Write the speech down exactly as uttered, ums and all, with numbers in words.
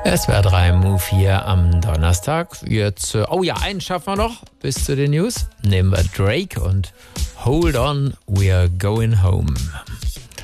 S W R drei Move hier am Donnerstag. Jetzt, äh, oh ja, einen schaffen wir noch bis zu den News. Nehmen wir Drake und Hold On, We're Going Home.